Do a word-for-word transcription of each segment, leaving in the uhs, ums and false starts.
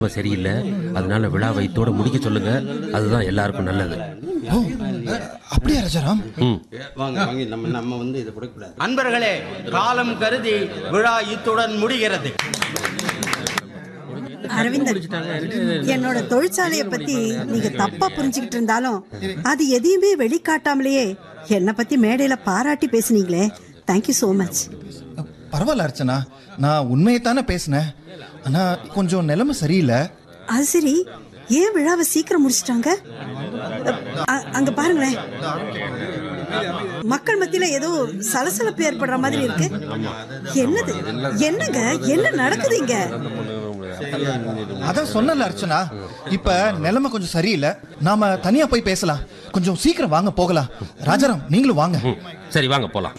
சரியில்லை, அதனால விழா வைத்தோட முடிக்க சொல்லுங்க. அதுதான் எல்லாருக்கும் நல்லது. அப்படியே ராஜாராம். வாங்க வாங்க, நம்ம நம்ம வந்து இதை கொடுக்கக்கூடாது. அன்பர்களே, காலம் கருதி விழா இத்துடன் முடிகிறது. அரவிந்தன், என்னோட தொழிற்சாலையை பத்தி நீங்க தப்பா புரிஞ்சுக்கிட்டு இருந்தாலும் அது எதையுமே வெளிக்காட்டாமலேயே என்னை பத்தி மேடையில பாராட்டி பேசுனீங்களே, தேங்க்யூ சோ மச். பரவாயில்ல அர்ச்சனா, நான் உண்மையை தானே பேசினேன். ஆனா கொஞ்சம் நிலைமை சரியில்லை. அது சரி, ஏன் விழாவை சீக்கிரம் முடிச்சிட்டாங்க? அ- அங்க பாருங்களேன், மக்கள் மத்தியில ஏதோ சலசலப்பு ஏற்படுற மாதிரி இருக்கு. என்னது என்னங்க என்ன நடக்குது இங்க? அதான் சொன்னல அர்ச்சனா, இப்ப நிலைமை கொஞ்சம் சரியில்லை. நாம தனியா போய் பேசலாம். கொஞ்சம் சீக்கிரம் வாங்க, போகலாம். ராஜாராம், நீங்களும் வாங்க. சரி, வாங்க போலாம்.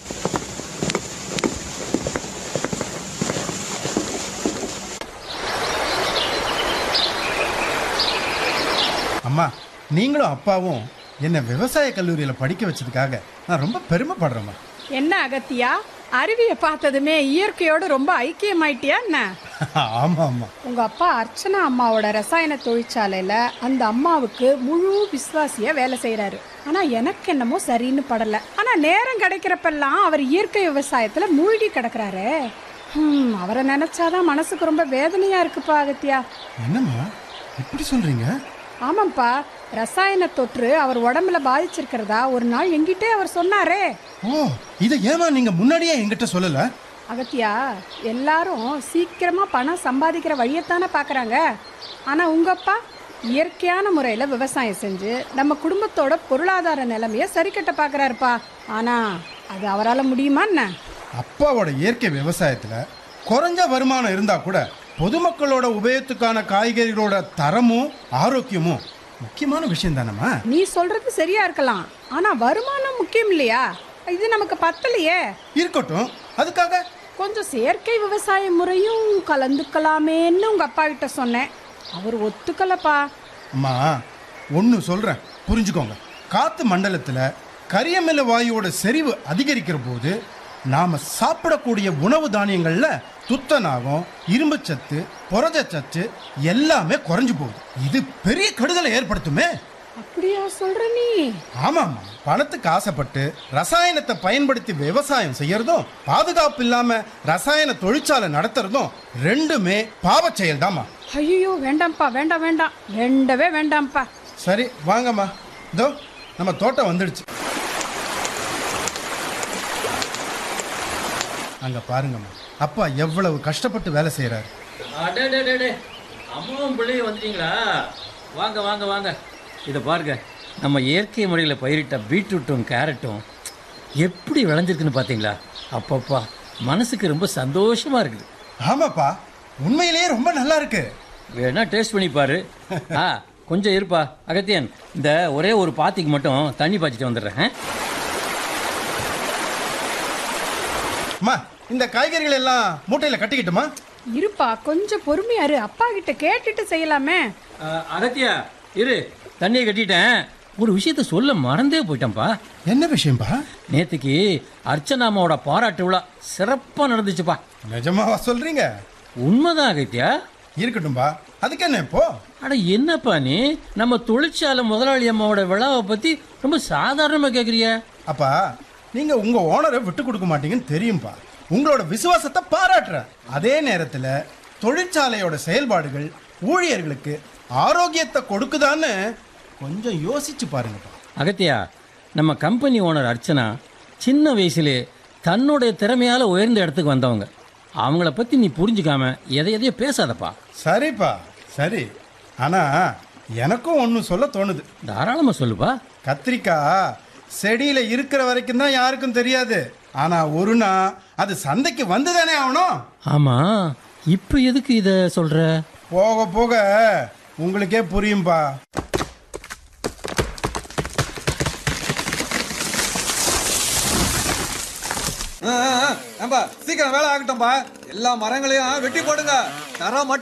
அம்மா, நீங்களும் அப்பாவும் என்ன விவசாய கல்லூரியில் படிக்க வச்சதுக்காக நான் ரொம்ப பெருமைப்படுறேம்மா. என்ன அகத்தியா, அருவியை பார்த்ததுமே இயற்கையோடு ரொம்ப ஐக்கியமாயிட்டியா என்ன? ஆமா ஆமா. உங்க அப்பா அர்ச்சனா அம்மாவோட ரசாயன தொழிற்சாலையில அந்த அம்மாவுக்கு முழு விசுவாசியா வேலை செய்யறாரு. ஆனா எனக்கு என்னமோ சரின்னு படல. ஆனா நேரம் கிடைக்கிறப்பெல்லாம் அவர் இயற்கை விவசாயத்துல மூழ்கி கிடக்குறாரு. ஹம், அவரை நினைச்சாதான் மனசுக்கு ரொம்ப வேதனையா இருக்குப்பா அகத்தியா. என்னம்மா இப்படி சொல்றீங்க? ஆமாப்பா, ரசாயன தொற்று அவர் உடம்புல பாதிச்சிருக்கிறதா ஒரு நாள் எங்கிட்டே அவர் சொன்னாரே. ஓ, இதை ஏமா நீங்க முன்னாடியே என்கிட்ட சொல்லல? அகத்தியா, எல்லாரும் சீக்கிரமா பணம் சம்பாதிக்கிற வழியத்தானே பாக்குறாங்க. ஆனா உங்கப்பா இயற்கையான முறையில விவசாயம் செஞ்சு நம்ம குடும்பத்தோட பொருளாதார நிலைமைய சரி கட்ட பாக்குறாருப்பா. ஆனா அது அவரால் முடியுமா என்ன? அப்பாவோட இயற்கை விவசாயத்துல குறைஞ்ச வருமானம் இருந்தா கூட பொதுமக்களோட உபயோகத்துக்கான காய்கறிகளோட தரமும் ஆரோக்கியமும் முக்கியமான விஷயம் தானம்மா. நீ சொல்றது சரியா இருக்கலாம், ஆனா வருமானம் முக்கியம் இல்லையா? இது நமக்கு பத்தலையே. இருக்கட்டும், அதுக்காக கொஞ்சம் செயற்கை விவசாய முறையும் கலந்துக்கலாமேன்னு உங்க அப்பா கிட்ட சொன்னேன். அவர் ஒத்துக்கலப்பா. அம்மா, ஒன்று சொல்றேன், புரிஞ்சுக்கோங்க. காத்து மண்டலத்துல கரியமில வாயுவோட செறிவு அதிகரிக்கிற போது நாம சாப்பிடக்கூடிய உணவு தானியங்கள்ல துத்தநாகம், இரும்புச்சத்து, புரதச்சத்து எல்லாமே குறைஞ்சு போகுது. இது பெரிய கெடுதலை ஏற்படுத்துமே. அப்படியா சொல்ற நீ? ஆமாம்மா, பணத்துக்கு ஆசைப்பட்டு ரசாயனத்தை பயன்படுத்தி விவசாயம் செய்யறதும் பாதுகாப்பு இல்லாம ரசாயன தொழிற்சாலை நடத்துறதும் ரெண்டுமே பாவ செயல் தாம்மா. ஐயோ, வேண்டாம்ப்பா, வேண்டாம் வேண்டாம், வேண்டவே வேண்டாம்ப்பா. சரி வாங்கம்மா, இதோ நம்ம தோட்டம் வந்துடுச்சு. அங்க பாருங்கம்மா, அப்பா எவ்வளவு கஷ்டப்பட்டு வேலை செய்யறாரு. அம்மாவும் பிள்ளையும் வந்துட்டீங்களா? வாங்க வாங்க வாங்க. இதை பாருங்க, நம்ம இயற்கை முறையில் பயிரிட்ட பீட்ரூட்டும் கேரட்டும் எப்படி விளைஞ்சிருக்குன்னு பார்த்தீங்களா? அப்பப்பா, மனசுக்கு ரொம்ப சந்தோஷமா இருக்குது. ஆமாப்பா, உண்மையிலேயே ரொம்ப நல்லா இருக்கு. வேணா டேஸ்ட் பண்ணி பாரு. ஆ, கொஞ்சம் இருப்பா அகத்தியன், இந்த ஒரே ஒரு பாத்திக்கு மட்டும் தண்ணி பாய்ச்சிட்டு வந்துடுறேன். அம்மா, இந்த காய்கறிகள் எல்லாம் மூட்டையில கட்டிக்கிட்டுமா? இருப்பா, கொஞ்சம் பொறுமையா இரு, அப்பா கிட்ட கேட்டுட்டு செய்யலாமே. அகத்தியா இரு, தண்ணியை கட்டிட்டேன். ஒரு விஷயத்த சொல்ல மறந்தே போயிட்டேன்ப்பா. என்ன விஷயம்பா? நேத்துக்கு அர்ச்சனாமாவோட பாராட்டு விழா சிறப்பா நடந்துச்சுப்பா. நிஜமாவா சொல்றீங்க? உண்மைதான் அகத்தியா. இருக்கட்டும்பா, அதுக்கு என்ன இப்போ? அட என்னப்பா நீ, நம்ம தொழிற்சாலை முதலாளி அம்மாவோட விழாவை பத்தி ரொம்ப சாதாரணமா கேக்குறிய? அப்பா, நீங்க உங்க ஓனரை விட்டு கொடுக்க மாட்டீங்கன்னு தெரியும்பா. உங்களோட விசுவாசத்தை பாராட்டுறேன். அதே நேரத்தில் தொழிற்சாலையோட செயல்பாடுகள் ஊழியர்களுக்கு ஆரோக்கியத்தை கொடுக்குதான்னு கொஞ்சம் யோசிச்சு பாருங்கப்பா. அகத்தியா, நம்ம கம்பெனி ஓனர் அர்ச்சனா சின்ன வயசுலே தன்னுடைய திறமையால உயர்ந்த இடத்துக்கு வந்தவங்க. அவங்கள பத்தி நீ புரிஞ்சுக்காம எதை எதையோ பேசாதப்பா. சரிப்பா, சரி. ஆனா எனக்கும் ஒன்று சொல்ல தோணுது. தாராளமா சொல்லுப்பா. கத்திரிக்காய் செடியில இருக்கிற வரைக்கும் தான் யாருக்கும் தெரியாது. ஆனா ஒரு நாள் அது சந்தைக்கு வந்துதானே ஆகணும். ஆமா, இப்ப எதுக்கு இத சொல்ற? போக போக உங்களுக்கே புரியும்பா. சீக்கிரம் வேலை ஆகட்டும்பா. எல்லா மரங்களையும் வெட்டி போடுங்க. தரம்